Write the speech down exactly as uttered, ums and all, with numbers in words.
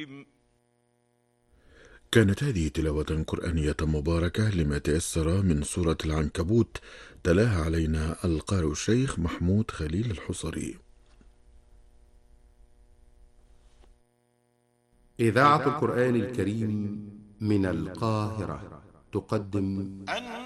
كانت هذه تلاوة قرآنية مباركة لما تيسر من سورة العنكبوت، تلاها علينا القارئ الشيخ محمود خليل الحصري. إذاعة القرآن الكريم من القاهرة تقدم